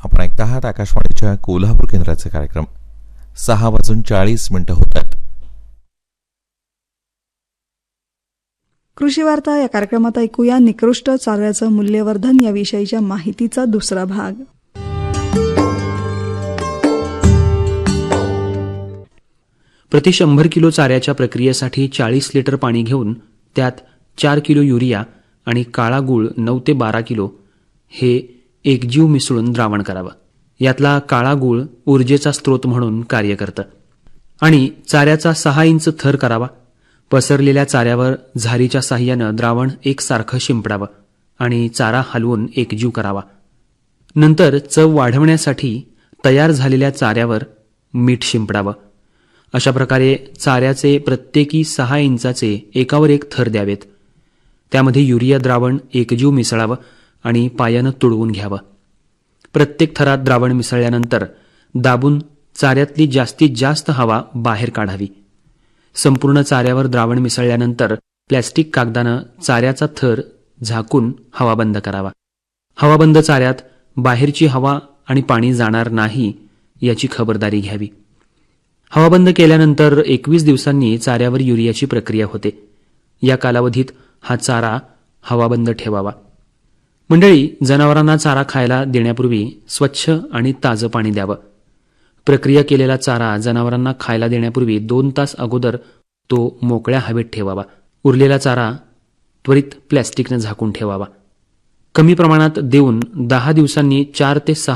आपण ऐकता आहात आकाशवाणीच्या कोल्हापूर केंद्राचे कार्यक्रम. 6:40 होतात. कृषी वार्ता या कार्यक्रमात ऐकूया निकृष्ट चाऱ्याचं मूल्यवर्धन याविषयीच्या माहितीचा दुसरा भाग. प्रति 100 किलो चाऱ्याच्या प्रक्रियेसाठी 40 लिटर पाणी घेऊन त्यात 4 किलो युरिया आणि काळा गूळ 9 ते 12 किलो हे एकजीव मिसळून द्रावण करावं. यातला काळा गूळ ऊर्जेचा स्रोत म्हणून कार्य करतं. आणि चाऱ्याचा 6 इंच थर करावा. पसरलेल्या चाऱ्यावर झारीच्या साह्यानं द्रावण एकसारखं शिंपडावं आणि चारा हलवून एकजीव करावा. नंतर चव वाढवण्यासाठी तयार झालेल्या चाऱ्यावर मीठ शिंपडावं. अशा प्रकारे चाऱ्याचे प्रत्येकी 6 इंचाचे एकावर एक थर द्यावेत. त्यामध्ये युरिया द्रावण एकजीव मिसळावं आणि पायानं तुडवून घ्यावं. प्रत्येक थरात द्रावण मिसळल्यानंतर दाबून चाऱ्यातली जास्तीत जास्त हवा बाहेर काढावी. संपूर्ण चाऱ्यावर द्रावण मिसळल्यानंतर प्लॅस्टिक कागदानं चाऱ्याचा थर झाकून हवा बंद करावा. हवाबंद चाऱ्यात बाहेरची हवा आणि पाणी जाणार नाही याची खबरदारी घ्यावी. हवाबंद केल्यानंतर 21 दिवसांनी चाऱ्यावर युरियाची प्रक्रिया होते. या कालावधीत हा चारा हवाबंद ठेवावा. मंडळी, जनावरांना चारा खायला देण्यापूर्वी स्वच्छ आणि ताजं पाणी द्यावं. प्रक्रिया केलेला चारा जनावरांना खायला देण्यापूर्वी 2 तास अगोदर तो मोकळ्या हवेत ठेवावा. उरलेला चारा त्वरित प्लॅस्टिकनं झाकून ठेवावा. कमी प्रमाणात देऊन 10 दिवसांनी 4 ते 6